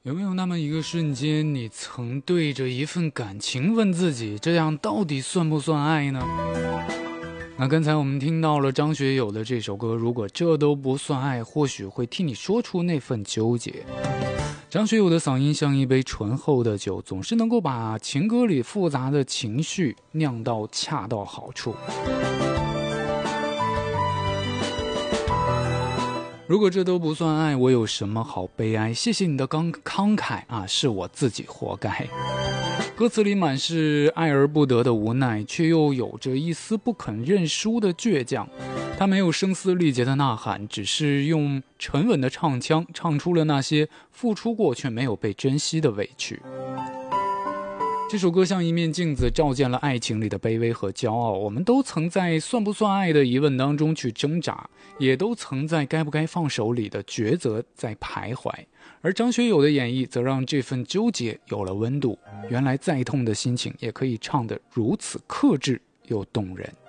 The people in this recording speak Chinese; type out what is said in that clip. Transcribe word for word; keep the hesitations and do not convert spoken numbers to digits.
有没有那么一个瞬间，你曾对着一份感情问自己，这样到底算不算爱呢？那刚才我们听到了张学友的这首歌，如果这都不算爱，或许会替你说出那份纠结。张学友的嗓音像一杯醇厚的酒，总是能够把情歌里复杂的情绪酿到恰到好处。如果这都不算爱，我有什么好悲哀？谢谢你的刚慷慨啊，是我自己活该。歌词里满是爱而不得的无奈，却又有着一丝不肯认输的倔强。他没有声嘶力竭的呐喊，只是用沉稳的唱腔唱出了那些付出过却没有被珍惜的委屈。这首歌像一面镜子，照见了爱情里的卑微和骄傲。我们都曾在算不算爱的疑问当中去挣扎，也都曾在该不该放手里的抉择在徘徊。而张学友的演绎则让这份纠结有了温度。原来再痛的心情也可以唱得如此克制又动人。